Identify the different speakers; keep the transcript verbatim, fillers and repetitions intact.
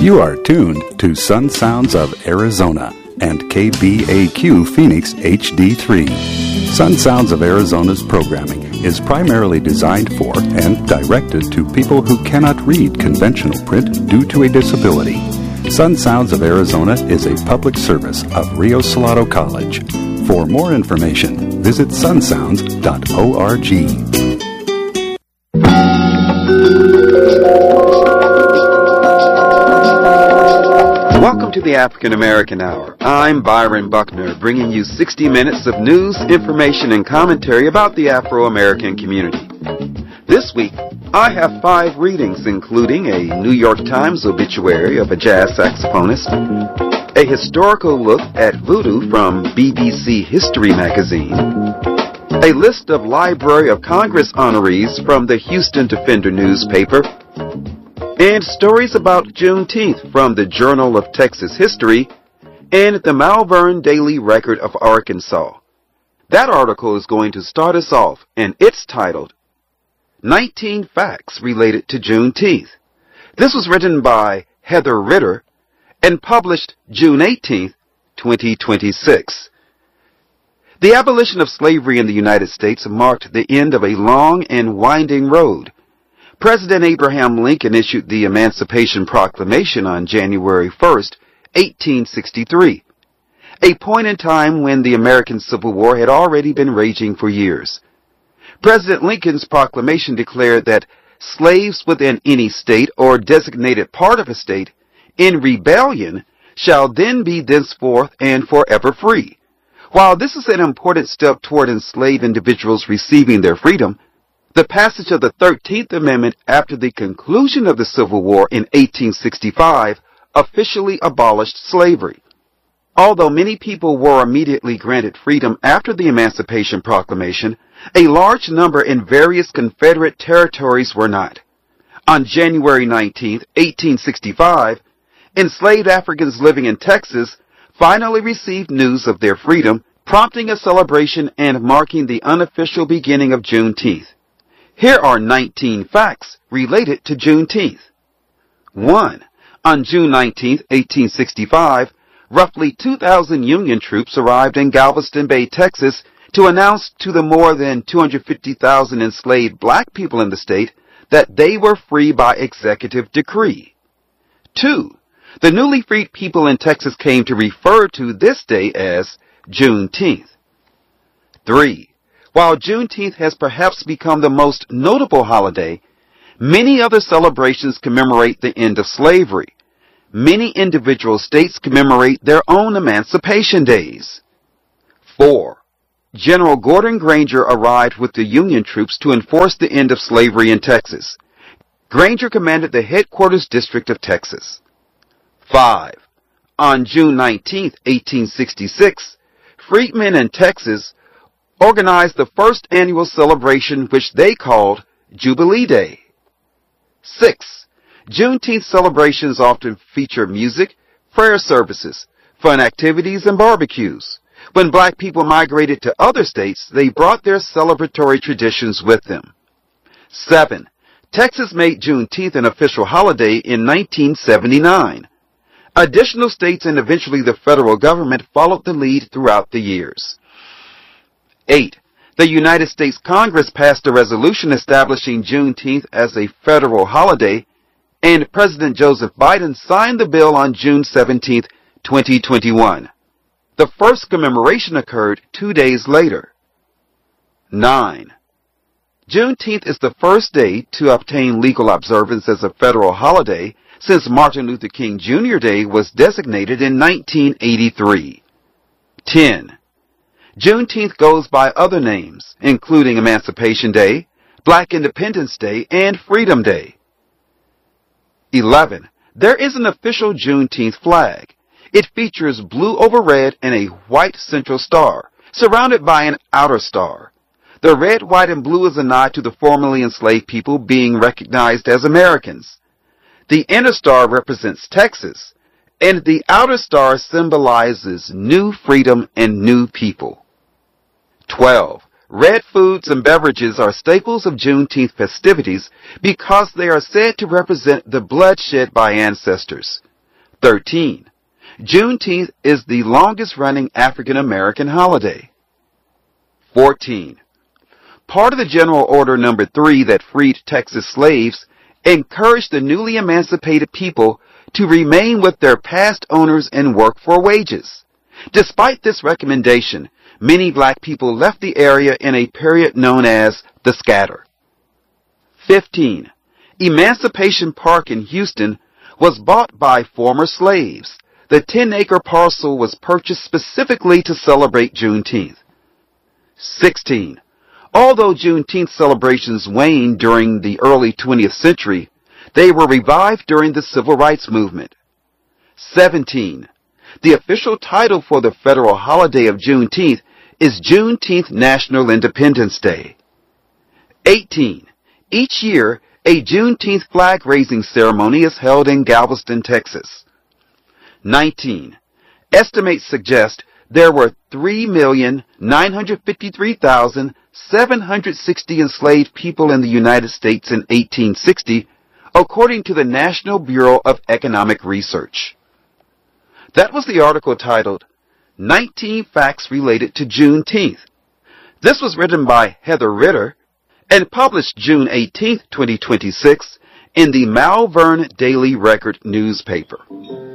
Speaker 1: You are tuned to Sun Sounds of Arizona and K B A Q Phoenix H D three. Sun Sounds of Arizona's programming is primarily designed for and directed to people who cannot read conventional print due to a disability. Sun Sounds of Arizona is a public service of Rio Salado College. For more information, visit sun sounds dot org.
Speaker 2: Welcome to the African American Hour. I'm Byron Buckner, bringing you sixty minutes of news, information, and commentary about the Afro-American community. This week, I have five readings, including a New York Times obituary of a jazz saxophonist, a historical look at voodoo from B B C History magazine, a list of Library of Congress honorees from the Houston Defender newspaper, and stories about Juneteenth from the Journal of Texas History and the Malvern Daily Record of Arkansas. That article is going to start us off, and it's titled, nineteen Facts Related to Juneteenth. This was written by Heather Ritter and published June eighteenth, twenty twenty-six. The abolition of slavery in the United States marked the end of a long and winding road. President Abraham Lincoln issued the Emancipation Proclamation on January first, eighteen sixty-three, a point in time when the American Civil War had already been raging for years. President Lincoln's proclamation declared that slaves within any state or designated part of a state in rebellion shall then be thenceforth and forever free. While this is an important step toward enslaved individuals receiving their freedom, the passage of the thirteenth Amendment after the conclusion of the Civil War in eighteen sixty-five officially abolished slavery. Although many people were immediately granted freedom after the Emancipation Proclamation, a large number in various Confederate territories were not. On January nineteenth, eighteen sixty-five, enslaved Africans living in Texas finally received news of their freedom, prompting a celebration and marking the unofficial beginning of Juneteenth. Here are nineteen facts related to Juneteenth. one. On June nineteenth, eighteen sixty-five, roughly two thousand Union troops arrived in Galveston Bay, Texas, to announce to the more than two hundred fifty thousand enslaved black people in the state that they were free by executive decree. two. The newly freed people in Texas came to refer to this day as Juneteenth. three. While Juneteenth has perhaps become the most notable holiday, many other celebrations commemorate the end of slavery. Many individual states commemorate their own emancipation days. four. General Gordon Granger arrived with the Union troops to enforce the end of slavery in Texas. Granger commanded the headquarters district of Texas. five. On June nineteenth, eighteen sixty-six, freedmen in Texas organized the first annual celebration, which they called Jubilee Day. six. Juneteenth celebrations often feature music, prayer services, fun activities, and barbecues. When black people migrated to other states, they brought their celebratory traditions with them. seven. Texas made Juneteenth an official holiday in nineteen seventy-nine. Additional states and eventually the federal government followed the lead throughout the years. eight. The United States Congress passed a resolution establishing Juneteenth as a federal holiday, and President Joseph Biden signed the bill on June seventeenth, twenty twenty-one. The first commemoration occurred two days later. nine. Juneteenth is the first day to obtain legal observance as a federal holiday since Martin Luther King Junior Day was designated in nineteen eighty-three. ten. Juneteenth goes by other names, including Emancipation Day, Black Independence Day, and Freedom Day. eleven. There is an official Juneteenth flag. It features blue over red and a white central star, surrounded by an outer star. The red, white, and blue is a nod to the formerly enslaved people being recognized as Americans. The inner star represents Texas, and the outer star symbolizes new freedom and new people. twelve. Red foods and beverages are staples of Juneteenth festivities because they are said to represent the blood shed by ancestors. thirteen. Juneteenth is the longest-running African American holiday. fourteen. Part of the General Order Number three that freed Texas slaves encouraged the newly emancipated people to remain with their past owners and work for wages. Despite this recommendation, many black people left the area in a period known as the Scatter. fifteen. Emancipation Park in Houston was bought by former slaves. The ten-acre parcel was purchased specifically to celebrate Juneteenth. sixteen. Although Juneteenth celebrations waned during the early twentieth century, they were revived during the Civil Rights Movement. seventeen. The official title for the federal holiday of Juneteenth is Juneteenth National Independence Day. eighteen. Each year, a Juneteenth flag-raising ceremony is held in Galveston, Texas. nineteen. Estimates suggest there were three million nine hundred fifty-three thousand seven hundred sixty enslaved people in the United States in eighteen sixty, according to the National Bureau of Economic Research. That was the article titled, nineteen Facts Related to Juneteenth. This was written by Heather Ritter and published June eighteenth, twenty twenty-six in the Malvern Daily Record newspaper.